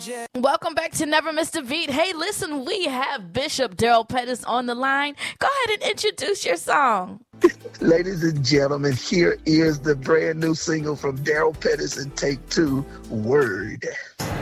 Welcome back to Never Miss a Beat. Hey, listen, we have Bishop Daryl Pettis on the line. Go ahead and introduce your song. Ladies and gentlemen, here is the brand new single from Daryl Pettis and Take Two, Word.